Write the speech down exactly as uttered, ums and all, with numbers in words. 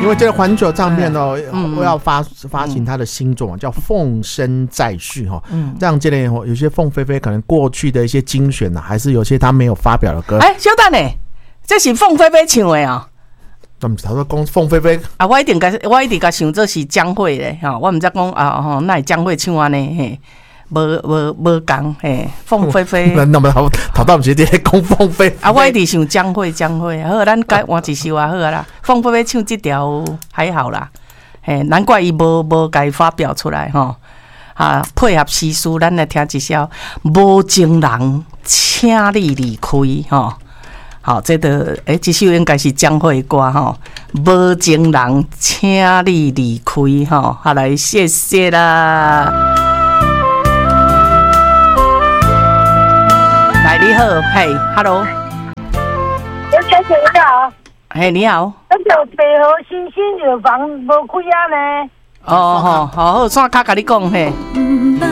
因为这个环球唱片哦，嗯、要发发行他的新作、嗯、叫《凤声再续》哈，嗯，这样这类有些凤飞飞可能过去的一些精选呢、啊，还是有些他没有发表的歌。 哎、欸，小等呢，这是凤飞飞唱的啊、喔。 他说讲凤飞飞啊，我一定甲我一定甲想这是江蕙咧吼，我唔知讲啊吼，那江蕙唱安尼嘿，无无无共嘿，凤飞飞。 那么头头到唔是伫讲凤飞飞啊，我一直想江蕙江蕙，好，咱改换一首啊，好啦，凤飞飞唱这条还好啦，嘿，难怪伊无无甲伊发表出来吼，啊，配合诗词，咱来听一首无情人，请你离开吼。好，这个诶，这首应该是江蕙歌吼，无情人，请你离开吼。好来，谢谢啦。来，你好，嘿 ，Hello， 小姐你好， 嘿，你好。 那条北河新兴药房无开啊呢？ 哦吼，好好，线卡甲你讲嘿。